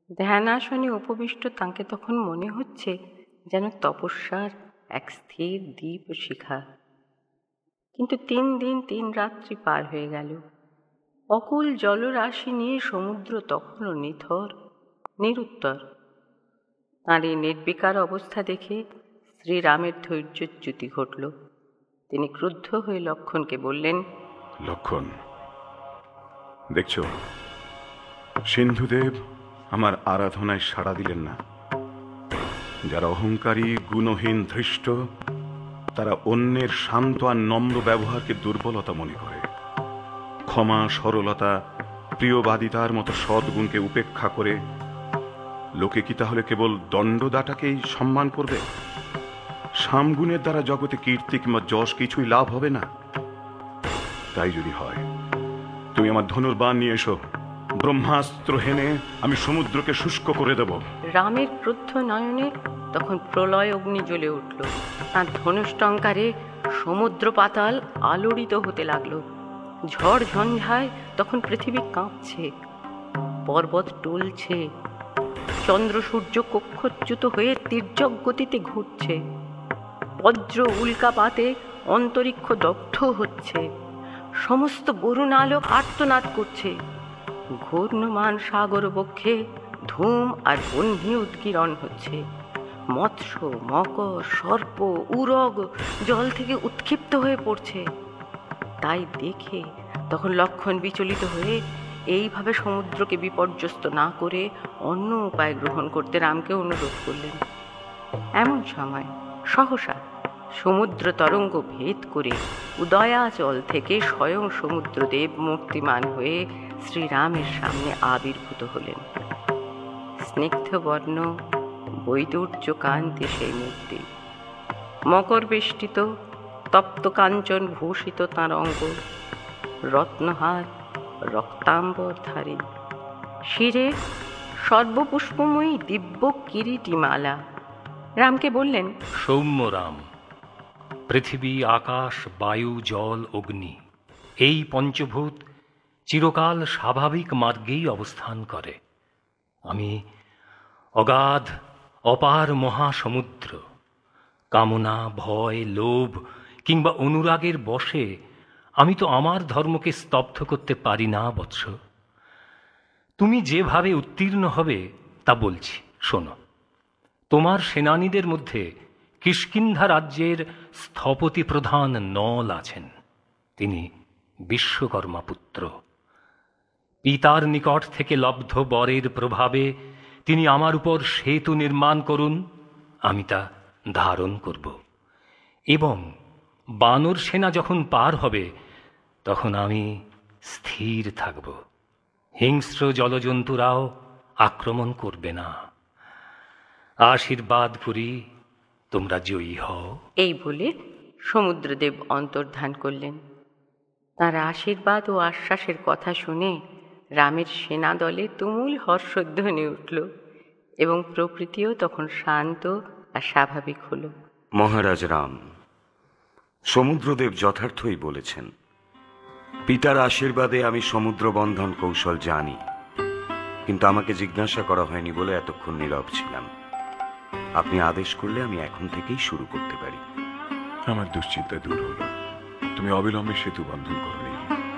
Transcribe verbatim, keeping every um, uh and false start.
ধ্যানাসনে উপবিষ্ট তাঁকে তখন মনে হচ্ছে যেন তপস্যার এক স্থির দ্বীপ শিখা। কিন্তু তিন দিন তিন রাত্রি পার হয়ে গেল। অকুল জলরাশি নিয়ে সমুদ্র তখনও নিথর, নিরুত্তর। তাঁর এই নির্বিকার অবস্থা দেখে শ্রীরামের ধৈর্যচ্যুতি ঘটল। তিনি ক্রুদ্ধ হয়ে লক্ষ্মণকে বললেন, লক্ষ্মণ, দেখছ সিন্ধুদেব আমার আরাধনায় সাড়া দিলেন না। যারা অহংকারী, গুণহীন, ধৃষ্ট, তারা অন্যের শান্ত আর নম্র ব্যবহারকে দুর্বলতা মনে করে। ক্ষমা, সরলতা, প্রিয়বাদিতার মতো সদ্গুণকে উপেক্ষা করে লোকে কি তাহলে কেবল দণ্ডদাটাকেই সম্মান করবে? সামগুণের দ্বারা জগতে কীর্তি কিংবা যশ কিছুই লাভ হবে না। তাই যদি হয়, তুমি আমার ধনুর্বাণ নিয়ে এসো। ব্রহ্মাস্ত্র হেনে আমি সমুদ্রকে শুষ্ক করে দেব। রামের ক্রুদ্ধ নয়নে তখন প্রলয় অগ্নি জ্বলে উঠল। তাঁর ধনুষ্টঙ্কারে সমুদ্র পাতাল আলোড়িত হতে লাগলো। ঝড় ঝঞ্ঝায় তখন পৃথিবী কাঁপছে, পর্বত টলছে, চন্দ্র সূর্য কক্ষচ্যুত হয়ে তির্যক গতিতে ঘুরছে, বজ্র উল্কাপাতে অন্তরিক্ষ দগ্ধ হচ্ছে, সমস্ত বরুণ আলোক আর্তনাদ করছে। ঘূর্ণমান সাগর বক্ষে ধূম আর বহ্নি উদ্গীরণ হচ্ছে। মৎস্য, মকর, সর্প, উরগ জল থেকে উৎক্ষিপ্ত হয়ে পড়ছে। তাই দেখে তখন লক্ষ্মণ বিচলিত হয়ে এইভাবে সমুদ্রকে বিপর্যস্ত না করে অন্য উপায় গ্রহণ করতে রামকে অনুরোধ করলেন। এমন সময় সহসা সমুদ্র তরঙ্গ ভেদ করে উদয়াচল থেকে স্বয়ং সমুদ্রদেব মূর্তিমান হয়ে শ্রীরামের সামনে আবির্ভূত হলেন। স্নিগ্ধবর্ণ বৈদুর্য কান্তি সেই মূর্তি। মকর বেষ্টিত তপ্ত কাঞ্চন ভূষিত তাঁর অঙ্গ, রত্নহার রক্তাম্বরধারী, শিরে সর্বপুষ্পময়ী দিব্য কিরীটিমালা। রামকে বললেন, সৌম্য রাম, পৃথিবী, আকাশ, বায়ু, জল, অগ্নি, এই পঞ্চভূত চিরকাল স্বাভাবিক মার্গেই অবস্থান করে। আমি অগাধ অপার মহাসমুদ্র। কামনা, ভয়, লোভ কিংবা অনুরাগের বশে আমি তো আমার ধর্মকে স্তব্ধ করতে পারি না বৎস। তুমি যেভাবে উত্তীর্ণ হবে তা বলছি, শোনো। তোমার সেনানীদের মধ্যে কিষ্কিন্ধা রাজ্যের স্থপতি প্রধান নল আছেন। তিনি বিশ্বকর্মা পুত্র। পিতার নিকট থেকে লব্ধ বরের প্রভাবে তিনি আমার উপর সেতু নির্মাণ করুন, আমি তা ধারণ করব। এবং বানর সেনা যখন পার হবে তখন আমি স্থির থাকব। হিংস্র জলজন্তুরাও আক্রমণ করবে না। আশীর্বাদ করি তোমরা জয়ী হও। এই বলে সমুদ্রদেব অন্তর্ধান করলেন। তাঁর আশীর্বাদ ও আশ্বাসের কথা শুনে রামের সেনা দলে তুমুল হর্ষধ্বনি উঠল এবং প্রকৃতিও তখন শান্ত আর স্বাভাবিক হল। মহারাজ রাম, সমুদ্রদেব যথার্থই বলেছেন। পিতার আশীর্বাদে আমি সমুদ্র বন্ধন কৌশল জানি, কিন্তু আমাকে জিজ্ঞাসা করা হয়নি বলে এতক্ষণ নীরব ছিলাম। আপনি আদেশ করলে আমি এখন থেকেই শুরু করতে পারি। আমার দুশ্চিন্তা দূর হলো। তুমি অবিলম্বে সেতু বন্ধন করো।